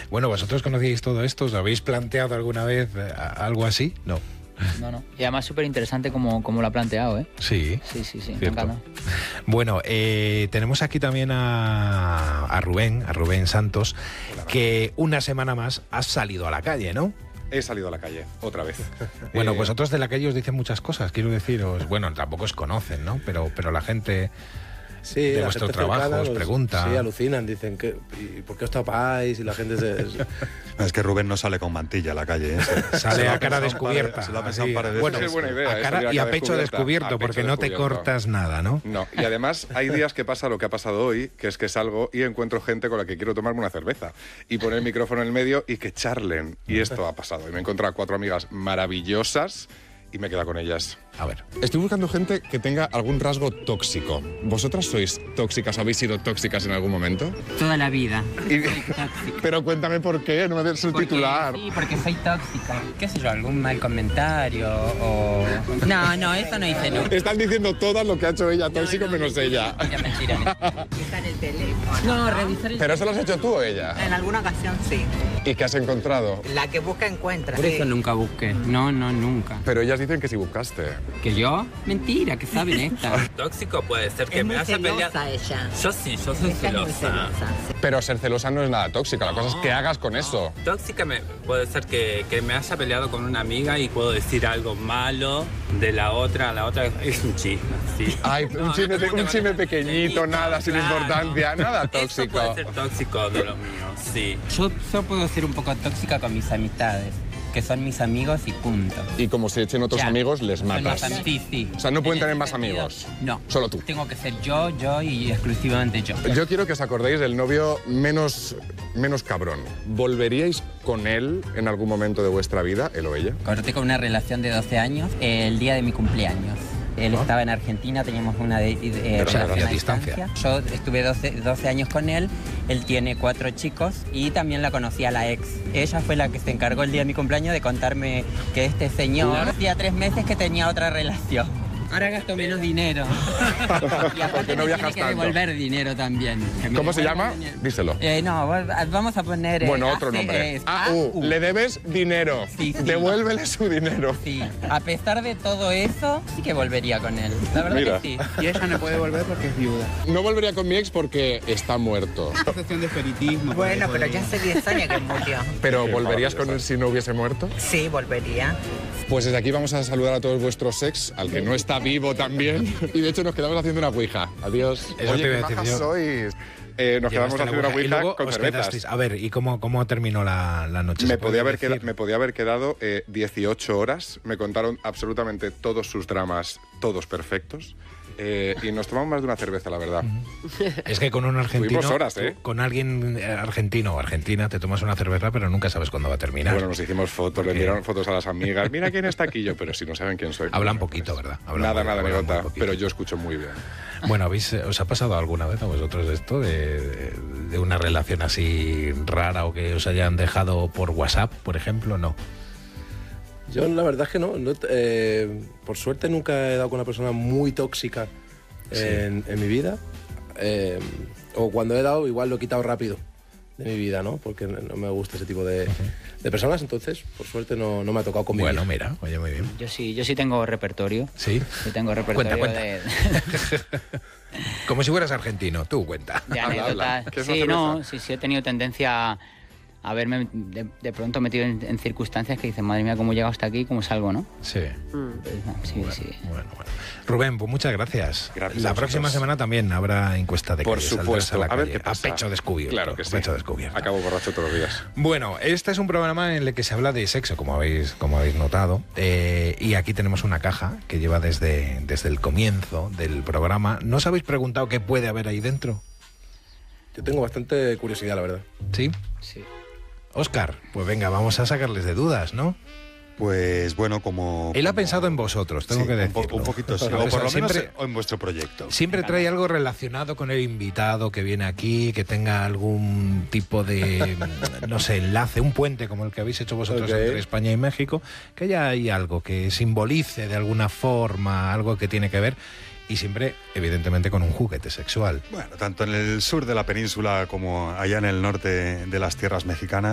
Bueno, ¿vosotros conocíais todo esto? ¿Os habéis planteado alguna vez algo así? No. No. Y además súper interesante como lo ha planteado, ¿eh? Sí. Sí, me Cierto. encanta. Bueno, tenemos aquí también a Rubén Santos, que una semana más has salido a la calle, ¿no? He salido a la calle, otra vez. Bueno, vosotros de la calle os dicen muchas cosas, quiero deciros. Bueno, tampoco os conocen, ¿no? Pero la gente... Sí, de la vuestro gente trabajo cercana, os pregunta. Sí, alucinan, dicen, ¿y por qué os tapáis? Y la gente Es que Rubén no sale con mantilla a la calle, ¿eh? Sale a cara descubierta. Se lo ha pensado un par de veces. Bueno, Es buena idea, a cara y a pecho descubierto, porque no te cortas nada, ¿no? No, y además hay días que pasa lo que ha pasado hoy, que es que salgo y encuentro gente con la que quiero tomarme una cerveza y poner el micrófono en el medio y que charlen. Y esto ha pasado. Y me he encontrado a 4 amigas maravillosas y me he quedado con ellas. A ver. Estoy buscando gente que tenga algún rasgo tóxico. ¿Vosotras sois tóxicas? ¿Habéis sido tóxicas en algún momento? Toda la vida. Pero cuéntame por qué, no me des el titular. Sí, porque soy tóxica. ¿Qué sé yo? ¿Algún mal comentario o...? No, eso no hice nunca. Están diciendo todas lo que ha hecho ella tóxico menos ella. Mentira. Revisar el teléfono. No, revisar el... ¿Pero eso lo has hecho tú o ella? En alguna ocasión sí. ¿Y qué has encontrado? La que busca encuentra. Por eso nunca busqué. No, nunca. Pero ellas dicen que sí buscaste. ¿Que yo? Mentira, que saben esta. Tóxico puede ser que Es me muy haya peleado. celosa ella. Yo sí, yo soy Ella es muy celosa. celosa. Pero ser celosa no es nada tóxica, la cosa es que hagas con eso. Tóxica puede ser que me haya peleado con una amiga y puedo decir algo malo de la otra es un chisme, sí. Ay, un chisme pequeñito, nada, sin Claro. importancia, nada Eso tóxico. puede ser tóxico de lo mío, sí. Yo puedo ser un poco tóxica con mis amistades, que son mis amigos y punto. Y como se echen otros Ya. amigos, les Son matas. los sí. O sea, no pueden En tener ese más sentido, amigos. No. Solo tú. Tengo que ser yo y exclusivamente yo. Yo quiero que os acordéis del novio menos cabrón. ¿Volveríais con él en algún momento de vuestra vida, él o ella? Corté con una relación de 12 años el día de mi cumpleaños. Él estaba en Argentina, teníamos una relación a a distancia. Yo estuve 12 años con él, él tiene 4 chicos y también la conocí a la ex. Ella fue la que se encargó el día de mi cumpleaños de contarme que este señor hacía 3 meses que tenía otra relación. Ahora gasto menos dinero. Y aparte no me viajas tiene que tanto. devolver dinero también. Que me ¿Cómo se devuelva llama? dinero. Díselo. No, vamos a poner... Bueno, otro nombre. Le debes dinero. Sí. Devuélvele su dinero. Sí, a pesar de todo eso, sí que volvería con él. La verdad Mira. que sí. Y ella no puede volver porque es viuda. No volvería con mi ex porque está muerto. Cuestión de espiritismo. Bueno, pero ya hace 10 años que murió. Pero Qué ¿volverías con maravilloso. él si no hubiese muerto? Sí, volvería. Pues desde aquí vamos a saludar a todos vuestros ex, al que no está vivo también. Y de hecho nos quedamos haciendo una ouija. Adiós. Eso Oye, te qué iba a decir majas yo. sois. Nos quedamos haciendo una y ouija luego con os cervezas. quedasteis. A ver, ¿y cómo terminó la noche? Me ¿Se podía, puede haber decir? me podía haber quedado 18 horas. Me contaron absolutamente todos sus dramas, todos perfectos. Y nos tomamos más de una cerveza, la verdad. Es que con un argentino, Tuvimos horas, ¿eh? con alguien argentino o argentina, te tomas una cerveza, pero nunca sabes cuándo va a terminar. Bueno, nos hicimos fotos, le enviaron fotos a las amigas. Mira quién está aquí yo, pero si no saben quién soy. Hablan pues, poquito, ¿verdad? Nada, hablan Negota, muy poquito. pero yo escucho muy bien. Bueno, ¿os ha pasado alguna vez a vosotros esto de una relación así rara o que os hayan dejado por WhatsApp, por ejemplo? No. Yo la verdad es que no. Por suerte nunca he dado con una persona muy tóxica en mi vida. O cuando he dado, igual lo he quitado rápido de mi vida, ¿no? Porque no me gusta ese tipo de personas. Entonces, por suerte no me ha tocado convivir. Bueno, mira, oye, muy bien. Yo sí tengo repertorio. ¿Sí? Yo tengo repertorio Cuenta. de Como si fueras argentino, tú cuenta. anécdotas. ¿Qué es una Sí, cerveza? sí, he tenido tendencia a verme de pronto metido en circunstancias que dicen, madre mía, cómo he llegado hasta aquí y cómo salgo, ¿no? Sí. Sí. Bueno. Rubén, pues muchas gracias. Gracias La a próxima vosotros. semana también habrá encuesta de Por calle, saldrás supuesto. a la A ver calle, qué pasa. a pecho descubierto. Claro que sí. A pecho descubierto. Acabo borracho todos los días. Bueno, este es un programa en el que se habla de sexo, como habéis notado, y aquí tenemos una caja que lleva desde el comienzo del programa. ¿No os habéis preguntado qué puede haber ahí dentro? Yo tengo bastante curiosidad, la verdad. ¿Sí? Sí. Óscar, pues venga, vamos a sacarles de dudas, ¿no? Pues bueno, como... Él ha pensado en vosotros, tengo Sí, que decirlo. un poquito sí, O o por sea, lo menos siempre- en vuestro proyecto. Siempre trae algo relacionado con el invitado que viene aquí, que tenga algún tipo de, no sé, enlace, un puente como el que habéis hecho vosotros Ok. entre España y México, que haya ahí algo que simbolice de alguna forma, algo que tiene que ver, y siempre, evidentemente, con un juguete sexual. Bueno, tanto en el sur de la península como allá en el norte de las tierras mexicanas,